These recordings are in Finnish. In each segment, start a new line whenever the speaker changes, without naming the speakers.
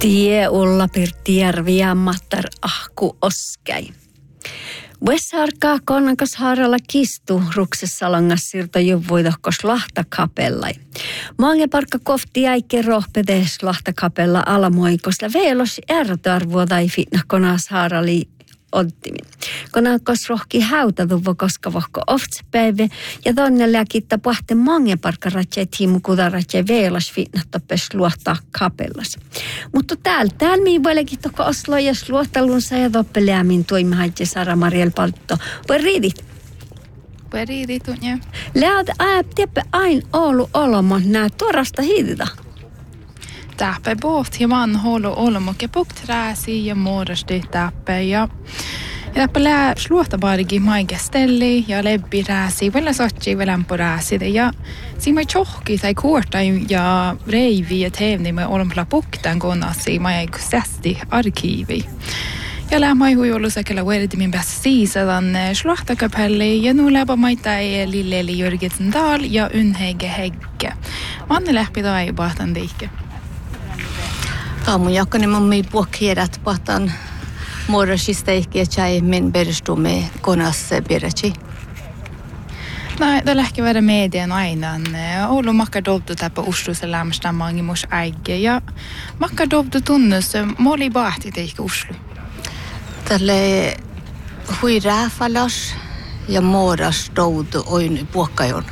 Tie Ulla Pirttijärvi ja Mattar Ahku Oskäi. Vessarkaa konnakas haaralla kistu ruksessalangas siirto juvuidohkos lahtakapellai. Mange parkka kofti jäikke rohpedes lahtakapella alamoikosla veelos ärtarvua tai fitna konas haarali odtimin. Konakos rohki häytäduvo koska vohko oftsepäivä ja tonne läkitta puhte mange parkka ratsei tiimu kudaratsei veelos fitna toppes luottaa kapellas. Mutta täällä mii voilekin toko oslo ja luottalunsa ja toppeleämin toimahaitse Sara Mariel Paltto. Voi riidit?
Voi riidit, unja.
Läät teppä ain ollut olomot nää tuorasta hiidita.
Täppä boht ja man håller olmoke pukträsi ja muodosti täppä ja täppä lää sluota bargi maike stelli ja lebbi rääsi vielä sotsi velämpo rääsi ja siinä chohki tai kuorta ja reivi ja tevni me olmla puktan konasi maike sästi arkiivi. Ja lämma hui ollut sekellä verdi min bästa sisadan slahtakapelli ja nu läpä maita ei lilleli Jörgensen Dahl ja Unhege Hegge. Manne läppi tai bahtan diike.
Mun jakkainen mammi puhkiedät pahtan muodoshisteikki ja chai min berstumme konas berachi.
No, det lähti vara median aina. Oulu makka dovdu täpä Oslossa lämstä mangimus äigge ja makka dovdu tunnus moli bahti teikki Oslo.
Tälle hui rääfalas ja muodas dovdu oin puhkajon.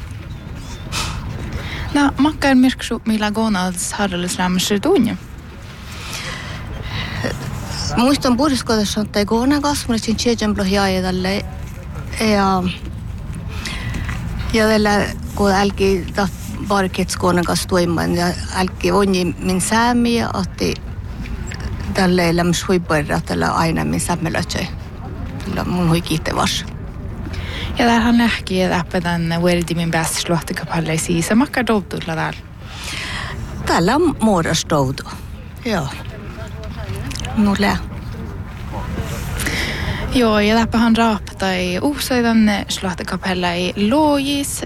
No, makka mirksu millä gonads harrallis lämstä tunja.
Muistan puhdiskodassa on tai konakas, mutta siinä tjejenblohjaa tälle ja tällä kun älki parkets konakas toiman ja älki onni min säämi ja otti tälle lämmäs huipuerra tällä aina min säämelötsöi. Tällä mun hui kiittevas.
Ja tähän lähki läppä tämän verdi min bäst sluottikapalle siisa. Makka dovdulla täällä?
Tällä on muodas dovdu. Joo. Nulle.
Joo, ja läppähän raaptai uusaidan slahtakapella i loojis,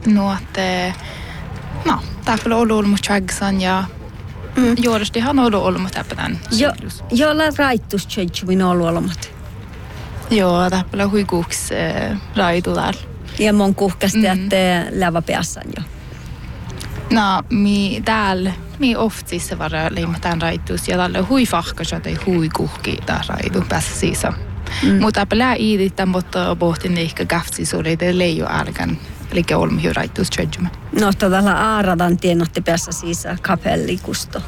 täppä ollut olmut chagsan ja juodastihan ollut olmut täppän.
Joo, la raittus tjeitsumin ollut olmut.
Joo, täppä huikuuks raitu täällä.
Ja mon kuhkasti, että lävä peassan jo.
No, täällä oftissa var leimatään raitus ja tällä hui fahkasa tai hui kuhki tää raitu päässä siisa. Mutta pelää iidittä, mutta pohtin ehkä käftsis oli te leijo älkän, eli olmi raitus tjöjymä.
No, todella aaradan tienotti päässä siisa kapellikusto.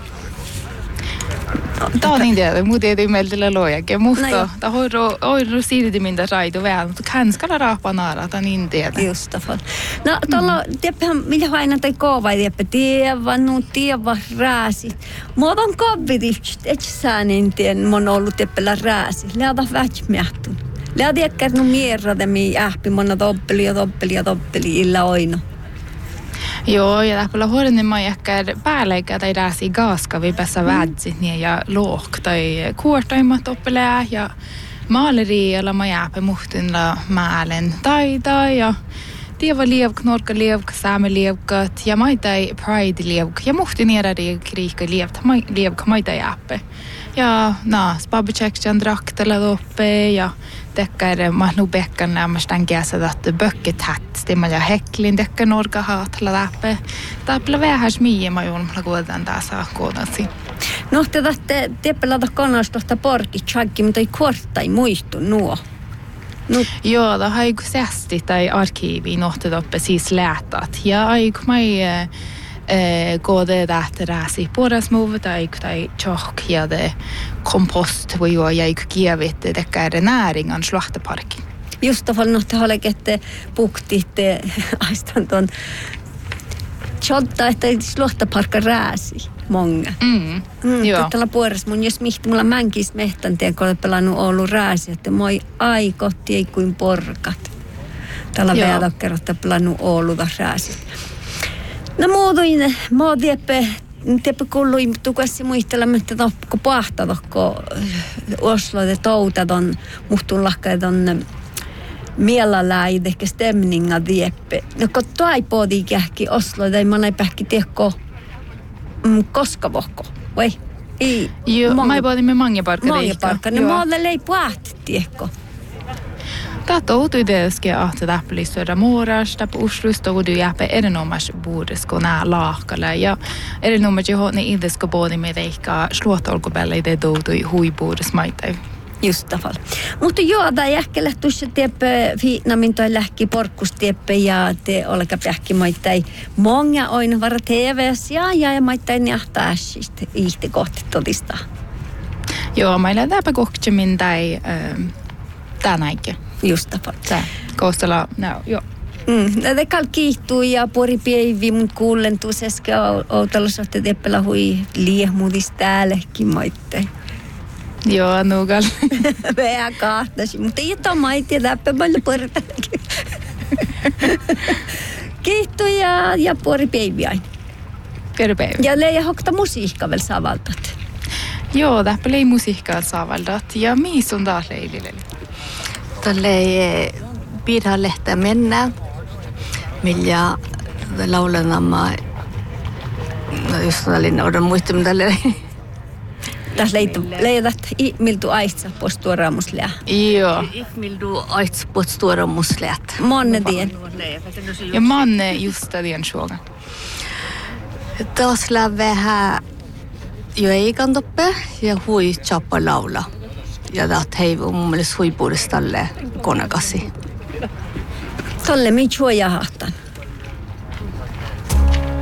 Tämä on niin tiedä, mutta ei meiltä luojakin, mutta tämä on siirti minä raitu vähän, mutta kanskalla raapaa naara, tämä niin tiedä.
Just det. No, tuolla, tiedäpä, mitä aina tai koova, tiedäpä rääsi. Mulla on kovit, et sä niin tiedä, mun on ollut tiedäpä rääsi. Lähdä vähmähtun. Lähdä jäkkärnu mierrata, mihin ähpi, mun on toppeli, illa oino.
Joo, ja täppällä huolen mä jäkkär päälläikä tai rääsi gaaskavi päässä vädsit niin ja look tai kuortaimmat toppelää ja maalerialla mä jääpä muhtinla määlen taita ja tieva lievk, norka lievk, saame lievkat ja maita ei pride lievk ja muhtin edari kriika lievk maita jääpä. Ja spabbecheckjan draktella toppe ja tekkär mahnu bekkan lämmästän kiässä tahtu bökket hätsti ja heklin tekkän orga haatla läppe. Täppälä vähäs miie mä julmalla kuotan tässä koodasi.
No te tahte teppelata konastosta porki tjaggi, mutta ei kuortai muistu nuo.
Joo, tämä aiku sästi tai arkiivi nohti toppe siis läätat. Ja aiku mai kode tähtäräsi puolesmuvu tai tjohk ja det kompost voi juo jäiku kievit tekkääre näringan slahtaparkin.
Just tavallaan nohti halekette puktitte aistan ton tjolta, että slahtaparkka rääsi monga.
Joo.
Tällä puolessa mun jos mihti mulla mänkis mehtän tien, kun olen pelannut ollut rääsi, että moi aikotti ei kuin porkat. Tällä veadokkerrotta pelannut Ouluta rääsi. No muutuin, mä oon tiedäpä kuului tukassi muistella, että kun pahtadokko Oslo ja touta muhtun lahka ton mielellään ehkä stämninga tiedäpä. No kun tuai kähki Oslo, tai mä näin pähki tiedäkö koska vohko, vai? Ei.
Joo, mä pohdimme mange parkka.
Mange parkka. Ne maalle ei puhti, tiekko.
Tätä outui tietysti, että täppelisyödä muurasta, puuslusta, kun du jäpä erinomaisesti buurisko nää laahkalle. Ja erinomaisesti johon ne itsesko pohdimme teikkaa sluotolkopelle ei tedoutui huipuudesmaita.
Just tavalla. Mutta joo, tämä jähkellä tuossa tieppe fiinamin toi lähki porkkustieppe ja te olka pähkimaittai monga oin vara TV:ssä ja maittain jahtaa ässistä ihti kohti todistaa.
Joo, meillä on täpä kohtimin tai tänäinkin.
Just tavalla.
Tää koostella, no joo.
Tätä kiihtuu ja pori päivi mun kuulen tuuseske outalossa, että teppelä hui liehmuudis täällekin maittain.
Joo, nuukal.
Vähän kahtasi, mutta ei ole maitia täppä paljon portaankin. Kiihtuu ja pori päivi aina.
Perpäivä.
Ja leija hokta musiikka vielä saavaltat.
Joo, täppä lei musiikkaa saavaldat ja miis on taas leilille.
Tälle piirhalehtä mennään, millä laulanamma, no just olin odan muistamme tälle.
Tässä leidat miltu aitsa postuoramuslia.
Joo.
Miltu aitsa postuoramusliat.
Monne tien.
Ja manne just tien suoga.
Taas vähän jo eikan toppe ja hui chappa laula. Ja dat hei mun mielestä huipuudesta tälle konakassi.
Tolle mi chuoja hahtan.